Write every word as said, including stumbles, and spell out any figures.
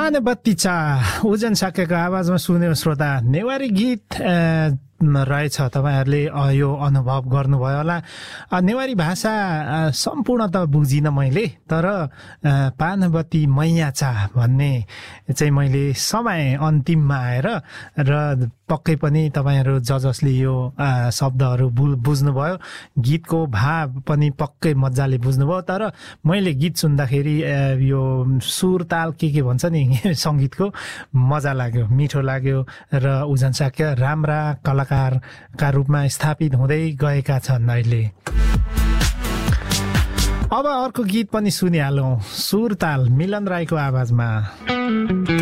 पानबत्ती चा उजन साकेको आवाजमा सुन्यो श्रोता नेवारी गीत रहेछ। तपाईहरुले यो अनुभव गर्नुभयो होला। नेवारी भाषा सम्पूर्ण त बुझिन मैले, तर पानबत्ती मैया चा भन्ने चाहिँ मैले समय अन्तिममा आएर र पक्कै पनि तपाईहरु ज जसले यो शब्दहरु बुझ्नुभयो, गीतको भाव पनि पक्कै मज्जाले बुझ्नुभयो। तर मैले गीत सुन्दाखेरि यो सुर ताल के के भन्छ नि संगीतको मजा लाग्यो, मिठो लाग्यो र उजन साक्य राम्रा कलाकारका रूपमा स्थापित हुँदै गएका छन् अहिले। अब अर्को गीत पनि सुनिहालौं, सुर ताल मिलन राईको आवाजमा।